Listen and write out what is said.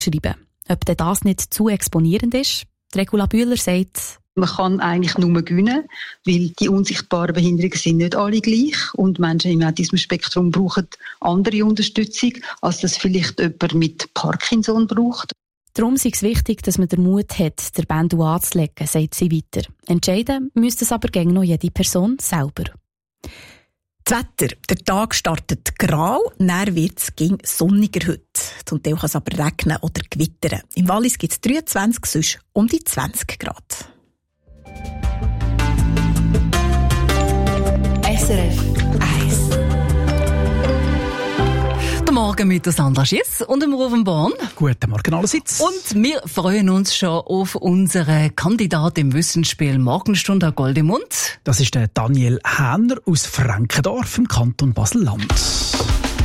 schreiben. Ob denn das nicht zu exponierend ist? Regula Bühler sagt, man kann eigentlich nur gewinnen, weil die unsichtbaren Behinderungen sind nicht alle gleich und Menschen im Autismus-Spektrum brauchen andere Unterstützung, als das vielleicht jemand mit Parkinson braucht. Darum ist es wichtig, dass man den Mut hat, den Pendel anzulegen, sagt sie weiter. Entscheiden müsste es aber gegen noch jede Person selber. Das Wetter. Der Tag startet grau, dann wird es sonniger heute. Zum Teil kann es aber regnen oder gewittern. Im Wallis gibt es 23, sonst um die 20 Grad. SRF 1. Guten Morgen mit der Sandra Schiess und dem Rufen Born. Guten Morgen allerseits. Und wir freuen uns schon auf unseren Kandidat im Wissensspiel Morgenstunde Herr Goldemund. Das ist der Daniel Hähner aus Frankendorf im Kanton Basel-Land.